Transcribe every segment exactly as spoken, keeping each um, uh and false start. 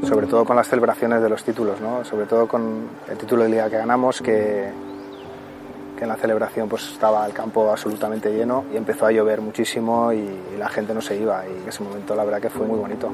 sobre todo con las celebraciones de los títulos, ¿no? Sobre todo con el título de Liga que ganamos, que, que en la celebración pues estaba el campo absolutamente lleno y empezó a llover muchísimo y, y la gente no se iba, y en ese momento la verdad que fue muy bonito.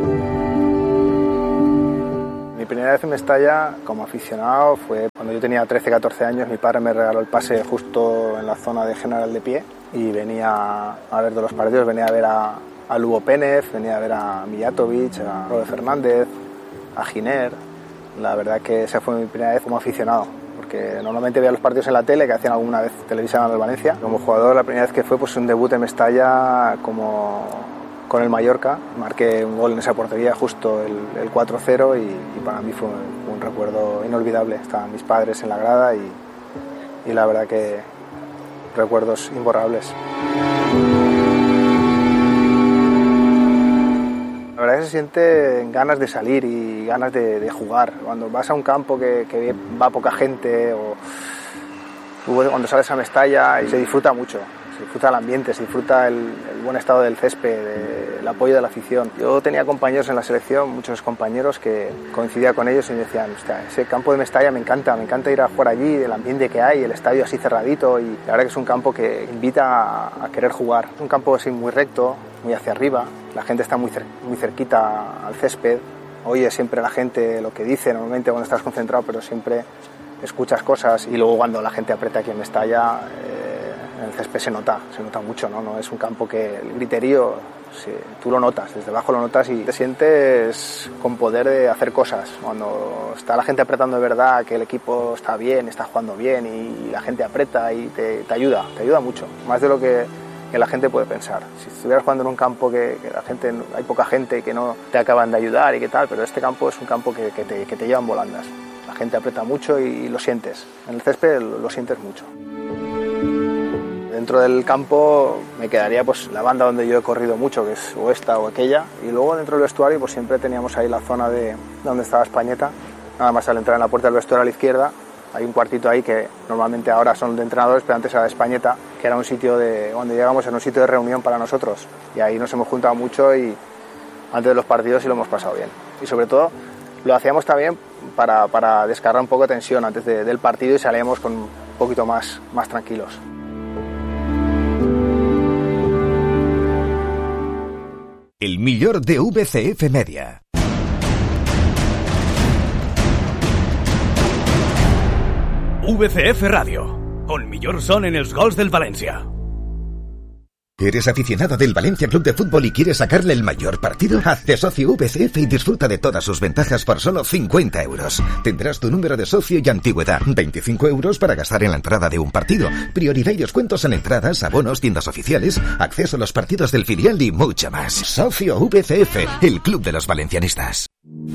Mi primera vez en Mestalla como aficionado fue cuando yo tenía trece catorce años. Mi padre me regaló el pase justo en la zona de General de Pie y venía a ver de los partidos, venía a ver a, a Lugo Pénez, venía a ver a Mijatovic, a Robert Fernández, a Giner. La verdad que esa fue mi primera vez como aficionado, porque normalmente veía los partidos en la tele, que hacían alguna vez televisaban del Valencia. Como jugador, la primera vez que fue pues un debut en Mestalla como con el Mallorca, marqué un gol en esa portería, justo el, el cuatro cero, y, y para mí fue un, un recuerdo inolvidable. Estaban mis padres en la grada y, y la verdad que recuerdos imborrables. La verdad que se sienten ganas de salir y ganas de, de jugar. Cuando vas a un campo que, que va poca gente, o cuando sales a Mestalla, y se disfruta mucho. Se disfruta el ambiente, se disfruta el, el buen estado del césped, el apoyo de la afición. Yo tenía compañeros en la selección, muchos compañeros que coincidía con ellos y me decían: hostia, ese campo de Mestalla me encanta, me encanta ir a jugar allí, el ambiente que hay, el estadio así cerradito, y la verdad que es un campo que invita a, a querer jugar. Es un campo así muy recto, muy hacia arriba, la gente está muy, cer muy cerquita al césped, oye siempre la gente lo que dice normalmente cuando estás concentrado, pero siempre escuchas cosas, y luego cuando la gente aprieta aquí en Mestalla, eh, en el césped se nota, se nota mucho, ¿no? No es un campo que el griterío, sí, tú lo notas, desde abajo lo notas y te sientes con poder de hacer cosas. Cuando está la gente apretando de verdad, que el equipo está bien, está jugando bien y la gente aprieta y te, te ayuda, te ayuda mucho, más de lo que, que la gente puede pensar. Si estuvieras jugando en un campo que, que la gente, hay poca gente y que no te acaban de ayudar y qué tal, pero este campo es un campo que, que, te, que te llevan volandas. La gente aprieta mucho y lo sientes, en el césped lo, lo sientes mucho. Dentro del campo me quedaría pues la banda donde yo he corrido mucho, que es o esta o aquella, y luego dentro del vestuario pues siempre teníamos ahí la zona de donde estaba Españeta. Nada más al entrar en la puerta del vestuario a la izquierda hay un cuartito ahí que normalmente ahora son de entrenadores, pero antes era de Españeta, que era un sitio de, cuando llegamos era un sitio de reunión para nosotros, y ahí nos hemos juntado mucho y antes de los partidos sí lo hemos pasado bien. Y sobre todo lo hacíamos también para, para descargar un poco de tensión antes de, del partido, y salíamos con un poquito más, más tranquilos. El millor de V C F Media. V C F Radio, el millor son en els gols del Valencia. ¿Eres aficionado del Valencia Club de Fútbol y quieres sacarle el mayor partido? Hazte socio V C F y disfruta de todas sus ventajas por solo cincuenta euros. Tendrás tu número de socio y antigüedad, veinticinco euros para gastar en la entrada de un partido, prioridad y descuentos en entradas, abonos, tiendas oficiales, acceso a los partidos del filial y mucho más. Socio V C F, el club de los valencianistas.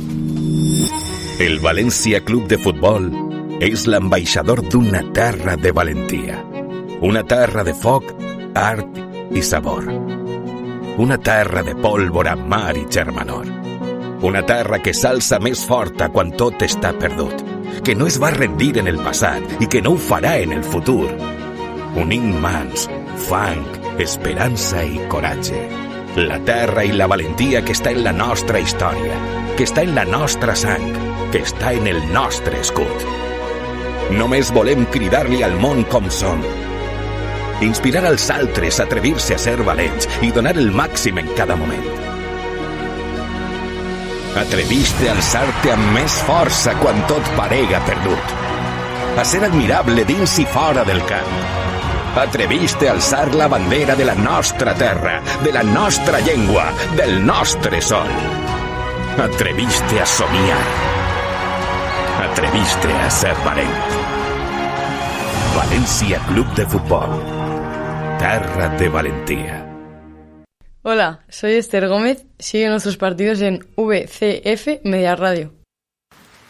El Valencia Club de Futbol és l'ambaixador d'una terra de valentia. Una terra de foc, art i sabor. Una terra de pólvora, mar i germanor. Una terra que s'alça més forta quan tot està perdut, que no es va rendir en el passat i que no ho farà en el futur. Unint mans, fang, esperança i coratge. La terra i la valentia que està en la nostra història, que està en la nostra sang, que està en el nostre escut. Només volem cridar-li al món com som. Inspirar als altres a atrevir-se a ser valents i donar el màxim en cada moment. Atreviste a alçar-te amb més força quan tot parega perdut. A ser admirable dins i fora del camp. Atreviste a alçar la bandera de la nostra terra, de la nostra llengua, del nostre sol. Atreviste a somiar. Atreviste a ser valent. Valencia Club de Fútbol. Terra de valentía. Hola, soy Esther Gómez. Sigue nuestros partidos en V C F Media Radio.